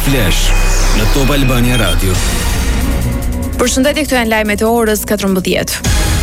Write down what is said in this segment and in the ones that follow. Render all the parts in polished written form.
Flash në Top Albania Radio. Përshëndetje, këto janë lajmet e orës 14.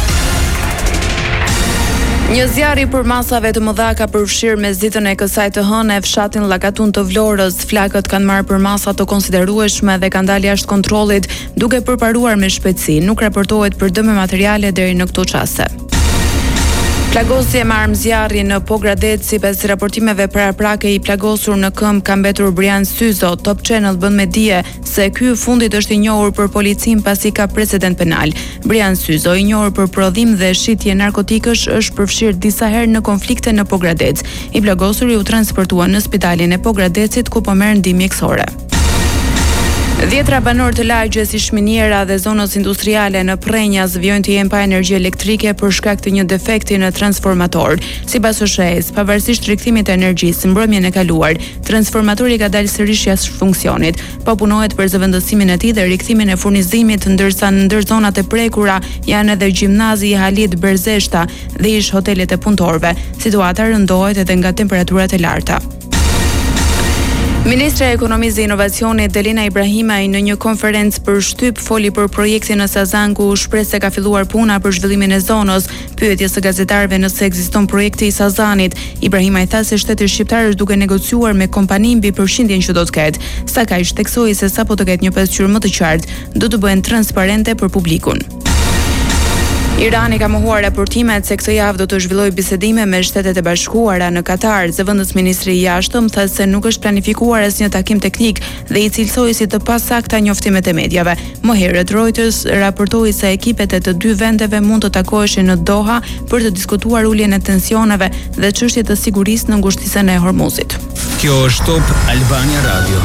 Një zjarr i përmasave të mëdha ka përfshirë mezitën e kësaj të hënë e fshatin Llakatun të Vlorës. Flakët kanë marrë përmasa të konsiderueshme dhe kanë dalë jashtë kontrollit, duke përparuar me shpejtësi. Nuk raportohet për dëme materiale deri në këto çaste. Plagosje me armë zjarri në Pogradec, sipas raportimeve paraprake i plagosur në këmbë ka mbetur Brian Syzo. Top Channel bën me dije se ky fundit është i njohur për policin pasi ka precedent penal. Brian Syzo, i njohur për prodhim dhe shitje narkotikësh, është përfshirë disa herë në konflikte në Pogradec. I plagosuri u transportua në spitalin e Pogradecit ku po merr ndihmë mjekësore. 10 banor të lagjes i Shminiera dhe zonës industriale në Prenjas vjojnë të jenë pa energji elektrike për shkak të një defekti në transformator. Sipas OSHE-s, pavarësisht rikthimit të energjisë mbrëmjen e kaluar, transformatori ka dalë sërish jashtë funksionit. Po punohet për zëvendësimin e tij dhe rikthimin e furnizimit, ndërsa në ndër zonat e prekura janë edhe gjimnazi i Halit Berzeshta dhe ish hotelet e punëtorëve. Situata rëndohet edhe nga temperaturat e larta. Ministra e Ekonomisë dhe Inovacionit Delina Ibrahimaj në një konferencë për shtyp foli për projektin në Sazan ku shpreh se ka filluar puna për zhvillimin e zonës. Pyetjes së gazetarëve nëse ekziston projekti i Sazanit, Ibrahimaj tha se shteti shqiptar është duke negociuar me kompani mbi përqindjen që do të ketë. Sakaj shteksoi se sapo të ketë një pasqyrë më të qartë, do të bëhen transparente për publikun. Irani ka mohuar raportimet se këtë javë do të zhvillojë bisedime me Shtetet e Bashkuara në Katar. Zëvendës ministri i jashtëm tha se nuk është planifikuar asnjë takim teknik dhe i cilësoi si të pasakta njoftimet e mediave. Më herët Reuters raportoi se ekipet e të dy vendeve mund të takoheshin në Doha për të diskutuar uljen e tensioneve dhe çështjet të sigurisë në ngushtisën e Hormuzit. Kjo është Top Albania Radio.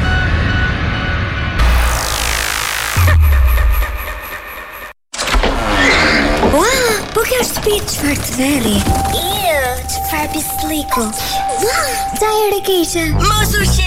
Çfarë të veri? Çfarë pisliku? Ua, çaj e keqe. Mos u